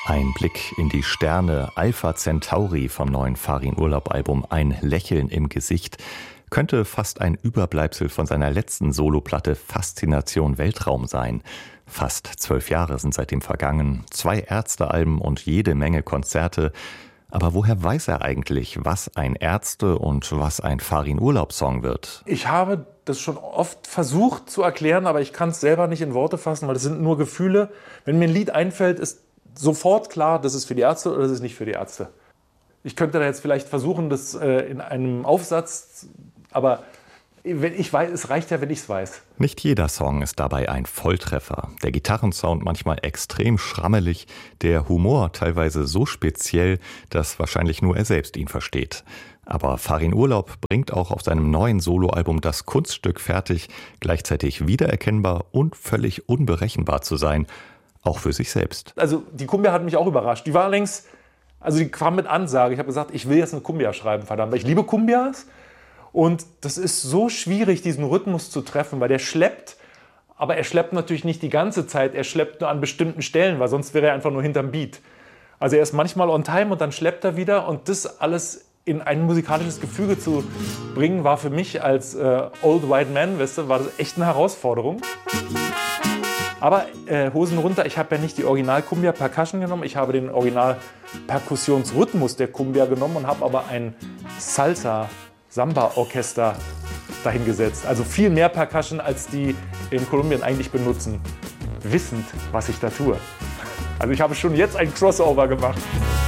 Ein Blick in die Sterne, Alpha Centauri vom neuen Farin-Urlaub-Album Ein Lächeln im Gesicht könnte fast ein Überbleibsel von seiner letzten Soloplatte Faszination Weltraum sein. Fast 12 Jahre sind seitdem vergangen, 2 Ärzte-Alben und jede Menge Konzerte. Aber woher weiß er eigentlich, was ein Ärzte- und was ein Farin-Urlaub-Song wird? Ich habe das schon oft versucht zu erklären, aber ich kann es selber nicht in Worte fassen, weil das sind nur Gefühle. Wenn mir ein Lied einfällt, ist sofort klar, das ist für die Ärzte oder das ist nicht für die Ärzte. Ich könnte da jetzt vielleicht versuchen, das in einem Aufsatz, aber wenn ich weiß, es reicht ja, wenn ich es weiß. Nicht jeder Song ist dabei ein Volltreffer. Der Gitarrensound manchmal extrem schrammelig, der Humor teilweise so speziell, dass wahrscheinlich nur er selbst ihn versteht. Aber Farin-Urlaub bringt auch auf seinem neuen Soloalbum das Kunststück fertig, gleichzeitig wiedererkennbar und völlig unberechenbar zu sein, auch für sich selbst. Also die Cumbia hat mich auch überrascht. Die war längst, also die kam mit Ansage. Ich habe gesagt, ich will jetzt eine Cumbia schreiben, verdammt. Weil ich liebe Cumbias. Und das ist so schwierig, diesen Rhythmus zu treffen, weil der schleppt, aber er schleppt natürlich nicht die ganze Zeit, er schleppt nur an bestimmten Stellen, weil sonst wäre er einfach nur hinterm Beat. Also er ist manchmal on time und dann schleppt er wieder und das alles in ein musikalisches Gefüge zu bringen, war für mich als Old White Man, weißt du, war das echt eine Herausforderung. Aber Hosen runter, ich habe ja nicht die Original-Cumbia Percussion genommen, ich habe den Original-Perkussionsrhythmus der Cumbia genommen und habe aber ein Samba-Orchester dahingesetzt. Also viel mehr Percussion, als die in Kolumbien eigentlich benutzen. Wissend, was ich da tue. Also ich habe schon jetzt ein Crossover gemacht.